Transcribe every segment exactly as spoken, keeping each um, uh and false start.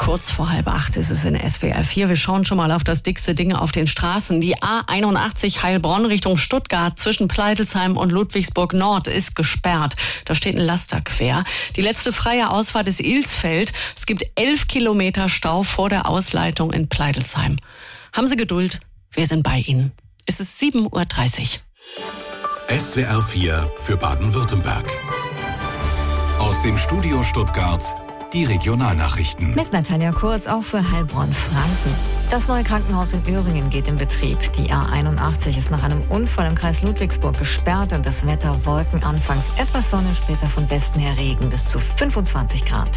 Kurz vor halb acht ist es in S W R vier. Wir schauen schon mal auf das dickste Ding auf den Straßen. Die A einundachtzig Heilbronn Richtung Stuttgart zwischen Pleitelsheim und Ludwigsburg Nord ist gesperrt. Da steht ein Laster quer. Die letzte freie Ausfahrt ist Ilsfeld. Es gibt elf Kilometer Stau vor der Ausleitung in Pleitelsheim. Haben Sie Geduld, wir sind bei Ihnen. Es ist sieben Uhr dreißig. S W R vier für Baden-Württemberg. Aus dem Studio Stuttgart die Regionalnachrichten. Mit Natalia Kurz auch für Heilbronn-Franken. Das neue Krankenhaus in Öhringen geht in Betrieb. Die A einundachtzig ist nach einem Unfall im Kreis Ludwigsburg gesperrt und das Wetter Wolken, anfangs etwas Sonne, später von Westen her Regen bis zu fünfundzwanzig Grad.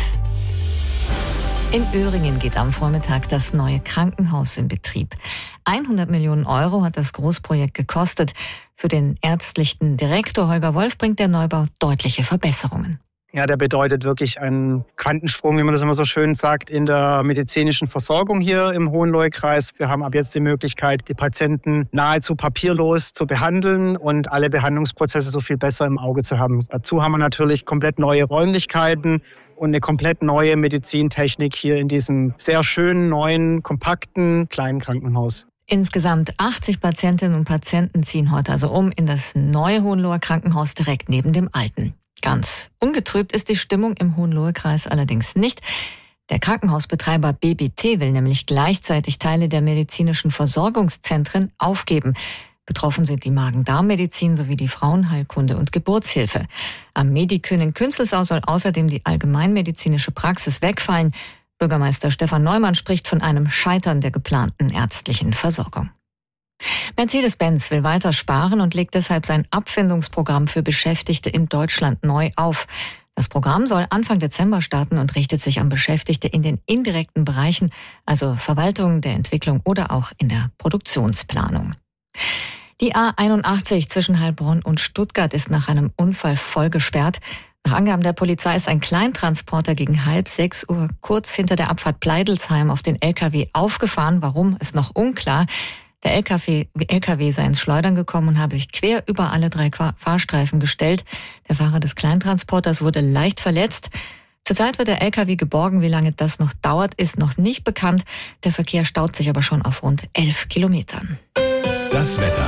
In Öhringen geht am Vormittag das neue Krankenhaus in Betrieb. hundert Millionen Euro hat das Großprojekt gekostet. Für den ärztlichen Direktor Holger Wolf bringt der Neubau deutliche Verbesserungen. Ja, der bedeutet wirklich einen Quantensprung, wie man das immer so schön sagt, in der medizinischen Versorgung hier im Hohenlohe-Kreis. Wir haben ab jetzt die Möglichkeit, die Patienten nahezu papierlos zu behandeln und alle Behandlungsprozesse so viel besser im Auge zu haben. Dazu haben wir natürlich komplett neue Räumlichkeiten und eine komplett neue Medizintechnik hier in diesem sehr schönen, neuen, kompakten, kleinen Krankenhaus. Insgesamt achtzig Patientinnen und Patienten ziehen heute also um in das neue Hohenloher Krankenhaus direkt neben dem alten. Ganz ungetrübt ist die Stimmung im Hohenlohe-Kreis allerdings nicht. Der Krankenhausbetreiber B B T will nämlich gleichzeitig Teile der medizinischen Versorgungszentren aufgeben. Betroffen sind die Magen-Darm-Medizin sowie die Frauenheilkunde und Geburtshilfe. Am Medikyn in Künzelsau soll außerdem die allgemeinmedizinische Praxis wegfallen. Bürgermeister Stefan Neumann spricht von einem Scheitern der geplanten ärztlichen Versorgung. Mercedes-Benz will weiter sparen und legt deshalb sein Abfindungsprogramm für Beschäftigte in Deutschland neu auf. Das Programm soll Anfang Dezember starten und richtet sich an Beschäftigte in den indirekten Bereichen, also Verwaltung, der Entwicklung oder auch in der Produktionsplanung. Die A einundachtzig zwischen Heilbronn und Stuttgart ist nach einem Unfall voll gesperrt. Nach Angaben der Polizei ist ein Kleintransporter gegen halb sechs Uhr kurz hinter der Abfahrt Pleitelsheim auf den L K W aufgefahren. Warum, ist noch unklar. Der L K W, L K W sei ins Schleudern gekommen und habe sich quer über alle drei Fahrstreifen gestellt. Der Fahrer des Kleintransporters wurde leicht verletzt. Zurzeit wird der L K W geborgen. Wie lange das noch dauert, ist noch nicht bekannt. Der Verkehr staut sich aber schon auf rund elf Kilometern. Das Wetter.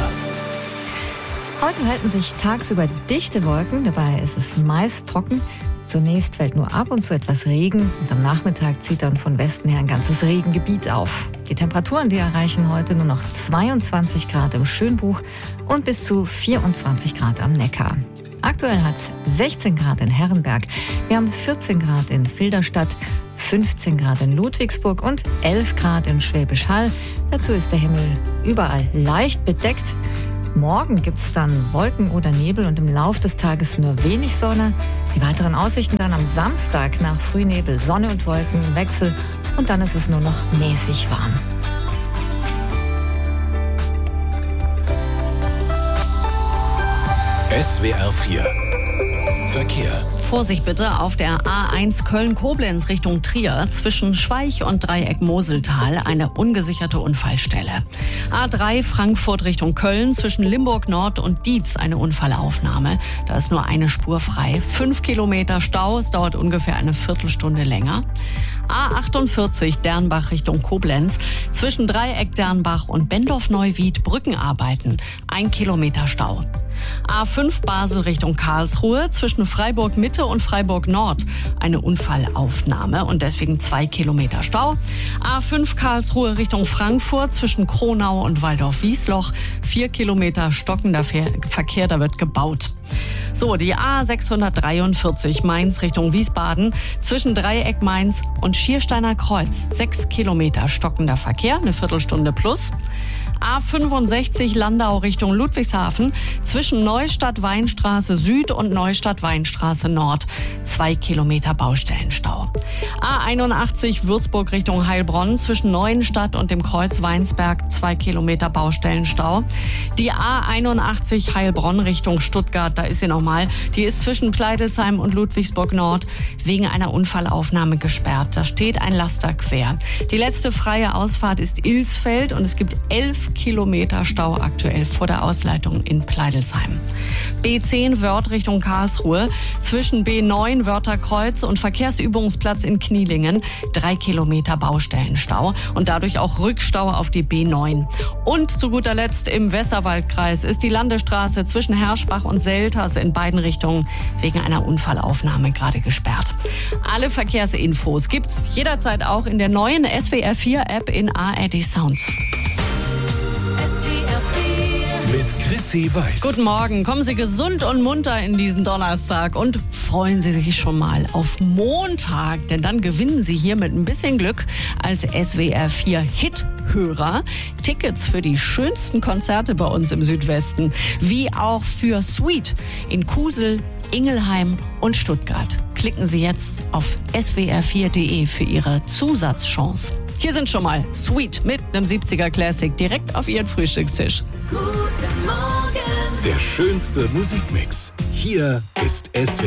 Heute halten sich tagsüber dichte Wolken. Dabei ist es meist trocken. Zunächst fällt nur ab und zu etwas Regen und am Nachmittag zieht dann von Westen her ein ganzes Regengebiet auf. Die Temperaturen, die erreichen heute nur noch zweiundzwanzig Grad im Schönbuch und bis zu vierundzwanzig Grad am Neckar. Aktuell hat es sechzehn Grad in Herrenberg, wir haben vierzehn Grad in Filderstadt, fünfzehn Grad in Ludwigsburg und elf Grad in Schwäbisch Hall. Dazu ist der Himmel überall leicht bedeckt. Morgen gibt's dann Wolken oder Nebel und im Lauf des Tages nur wenig Sonne. Die weiteren Aussichten dann am Samstag nach Frühnebel, Sonne und Wolken, Wechsel und dann ist es nur noch mäßig warm. S W R vier Verkehr. Vorsicht bitte auf der A eins Köln-Koblenz Richtung Trier zwischen Schweich und Dreieck Moseltal eine ungesicherte Unfallstelle. A drei Frankfurt Richtung Köln zwischen Limburg Nord und Dietz eine Unfallaufnahme. Da ist nur eine Spur frei. Fünf Kilometer Stau, es dauert ungefähr eine Viertelstunde länger. A achtundvierzig Dernbach Richtung Koblenz zwischen Dreieck Dernbach und Bendorf-Neuwied Brückenarbeiten. Ein Kilometer Stau. A fünf Basel Richtung Karlsruhe zwischen Freiburg Mitte und Freiburg Nord eine Unfallaufnahme und deswegen zwei Kilometer Stau. A fünf Karlsruhe Richtung Frankfurt zwischen Kronau und Waldorf-Wiesloch vier Kilometer stockender Verkehr, da wird gebaut. So, die A sechshundertdreiundvierzig Mainz Richtung Wiesbaden zwischen Dreieck Mainz und Schiersteiner Kreuz sechs Kilometer stockender Verkehr, eine Viertelstunde plus. A fünfundsechzig Landau Richtung Ludwigshafen zwischen Neustadt-Weinstraße Süd und Neustadt-Weinstraße Nord. Zwei Kilometer Baustellenstau. A einundachtzig Würzburg Richtung Heilbronn zwischen Neuenstadt und dem Kreuz Weinsberg. Zwei Kilometer Baustellenstau. Die A einundachtzig Heilbronn Richtung Stuttgart, da ist sie nochmal. Die ist zwischen Pleitelsheim und Ludwigsburg Nord wegen einer Unfallaufnahme gesperrt. Da steht ein Laster quer. Die letzte freie Ausfahrt ist Ilsfeld und es gibt elf Fünf Kilometer Stau aktuell vor der Ausleitung in Pleidelsheim. B zehn Wörth Richtung Karlsruhe. Zwischen B neun Wörtherkreuz und Verkehrsübungsplatz in Knielingen. Drei Kilometer Baustellenstau und dadurch auch Rückstau auf die B neun. Und zu guter Letzt im Westerwaldkreis ist die Landesstraße zwischen Herschbach und Selters in beiden Richtungen wegen einer Unfallaufnahme gerade gesperrt. Alle Verkehrsinfos gibt's jederzeit auch in der neuen S W R vier App in A R D Sounds. Mit Chrissy Weiß. Guten Morgen, kommen Sie gesund und munter in diesen Donnerstag und freuen Sie sich schon mal auf Montag, denn dann gewinnen Sie hier mit ein bisschen Glück als S W R vier Hit-Hörer Tickets für die schönsten Konzerte bei uns im Südwesten, wie auch für Sweet in Kusel, Ingelheim und Stuttgart. Klicken Sie jetzt auf S W R vier Punkt de für Ihre Zusatzchance. Hier sind schon mal Sweet mit einem siebziger Classic direkt auf Ihren Frühstückstisch. Guten Morgen. Der schönste Musikmix. Hier ist S W R